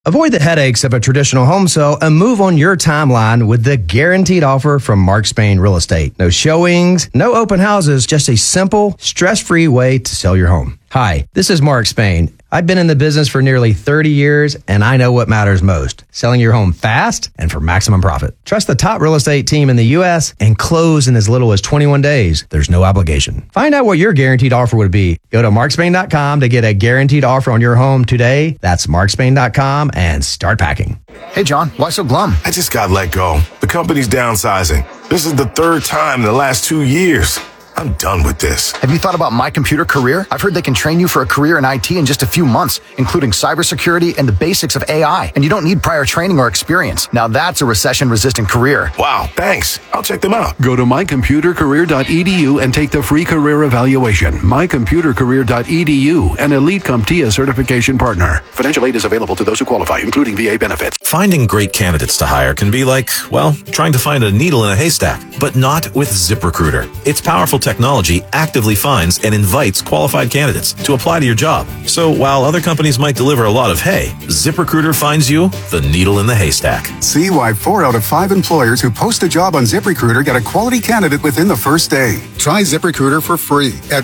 Avoid the headaches of a traditional home sale and move on your timeline with the guaranteed offer from Mark Spain Real Estate. No showings, no open houses, just a simple, stress-free way to sell your home. Hi, this is Mark Spain. I've been in the business for nearly 30 years, and I know what matters most. Selling your home fast and for maximum profit. Trust the top real estate team in the U.S. and close in as little as 21 days. There's no obligation. Find out what your guaranteed offer would be. Go to markspain.com to get a guaranteed offer on your home today. That's markspain.com and start packing. Hey, John, why so glum? I just got let go. The company's downsizing. This is the third time in the last 2 years. I'm done with this. Have you thought about My Computer Career? I've heard they can train you for a career in IT in just a few months, including cybersecurity and the basics of AI. And you don't need prior training or experience. Now that's a recession-resistant career. Wow, thanks. I'll check them out. Go to mycomputercareer.edu and take the free career evaluation. Mycomputercareer.edu, an Elite CompTIA certification partner. Financial aid is available to those who qualify, including VA benefits. Finding great candidates to hire can be like, well, trying to find a needle in a haystack, but not with ZipRecruiter. Its powerful technology actively finds and invites qualified candidates to apply to your job. So while other companies might deliver a lot of hay, ZipRecruiter finds you the needle in the haystack. See why 4 out of 5 employers who post a job on ZipRecruiter get a quality candidate within the first day. Try ZipRecruiter for free at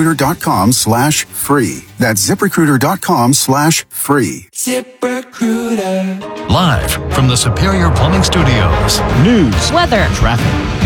ZipRecruiter.com/free. That's ZipRecruiter.com/free. ZipRecruiter. Live from the Superior Plumbing Studios. News, weather, traffic.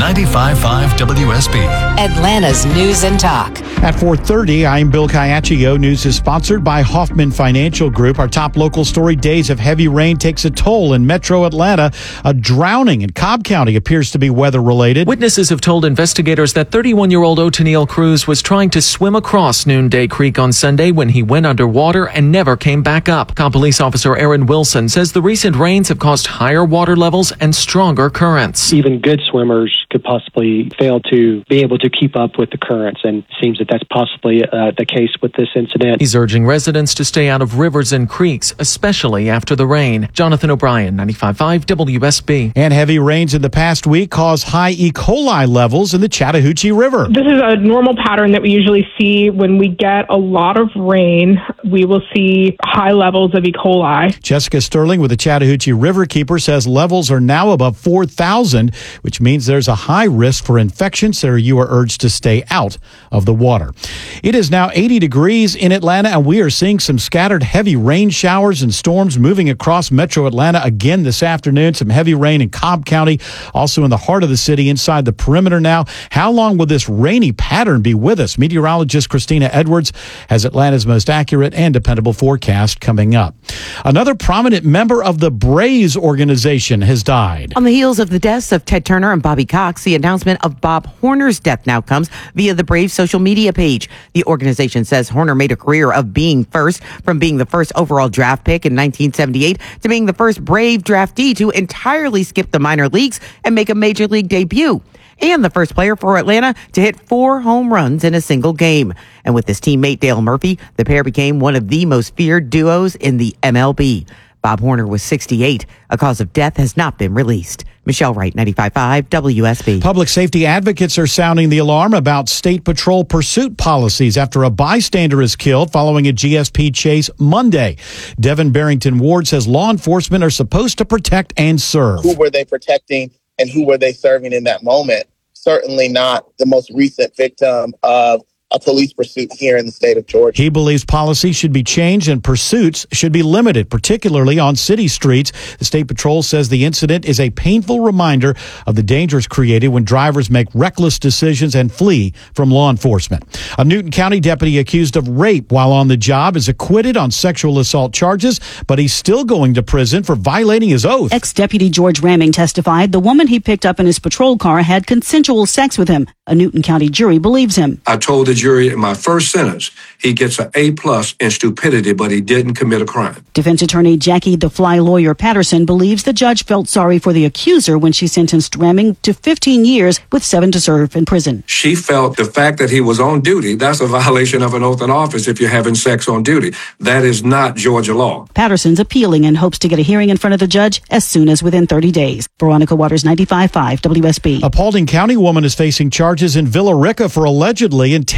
95.5 WSB. Atlanta's News and Talk. At 4:30, I'm Bill Caiaccio. News is sponsored by Hoffman Financial Group. Our top local story: days of heavy rain takes a toll in metro Atlanta. A drowning in Cobb County appears to be weather-related. Witnesses have told investigators that 31-year-old Otenil Cruz was trying to swim across Noonday Creek on Sunday when he went underwater and never came back up. Cobb Police Officer Aaron Wilson says the recent rains have caused higher water levels and stronger currents. Even good swimmers could possibly fail to be able to keep up with the currents, and it seems that that's possibly the case with this incident. He's urging residents to stay out of rivers and creeks, especially after the rain. Jonathan O'Brien, 95.5 WSB. And heavy rains in the past week caused high E. coli levels in the Chattahoochee River. This is a normal pattern that we usually see when we get a lot of rain. We will see high levels of E. coli. Jessica Sterling with the Chattahoochee Riverkeeper says levels are now above 4,000, which means there's a high risk for infection, so you are urged to stay out of the water. It is now 80 degrees in Atlanta, and we are seeing some scattered heavy rain showers and storms moving across metro Atlanta again this afternoon. Some heavy rain in Cobb County, also in the heart of the city, inside the perimeter now. How long will this rainy pattern be with us? Meteorologist Christina Edwards has Atlanta's most accurate and dependable forecast coming up. Another prominent member of the Braves organization has died. On the heels of the deaths of Ted Turner and Bobby Cox, the announcement of Bob Horner's death now comes via the Braves social media page. The organization says Horner made a career of being first, from being the first overall draft pick in 1978 to being the first Brave draftee to entirely skip the minor leagues and make a major league debut, and the first player for Atlanta to hit 4 home runs in a single game. And with his teammate Dale Murphy, the pair became one of the most feared duos in the MLB. Bob Horner was 68. A cause of death has not been released. Michelle Wright, 95.5 WSB. Public safety advocates are sounding the alarm about state patrol pursuit policies after a bystander is killed following a GSP chase Monday. Devin Barrington Ward says law enforcement are supposed to protect and serve. Who were they protecting and who were they serving in that moment? Certainly not the most recent victim of a police pursuit here in the state of Georgia. He believes policy should be changed and pursuits should be limited, particularly on city streets. The State Patrol says the incident is a painful reminder of the dangers created when drivers make reckless decisions and flee from law enforcement. A Newton County deputy accused of rape while on the job is acquitted on sexual assault charges, but he's still going to prison for violating his oath. Ex-Deputy George Ramming testified the woman he picked up in his patrol car had consensual sex with him. A Newton County jury believes him. I told the jury in my first sentence, he gets an A+ in stupidity, but he didn't commit a crime. Defense attorney Jackie the Fly Lawyer Patterson believes the judge felt sorry for the accuser when she sentenced Ramming to 15 years with 7 to serve in prison. She felt the fact that he was on duty, that's a violation of an oath in office if you're having sex on duty. That is not Georgia law. Patterson's appealing and hopes to get a hearing in front of the judge as soon as within 30 days. Veronica Waters, 95.5 WSB. A Paulding County woman is facing charges in Villa Rica for allegedly intending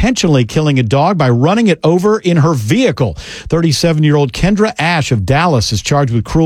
intentionally killing a dog by running it over in her vehicle. 37-year-old Kendra Ash of Dallas is charged with cruel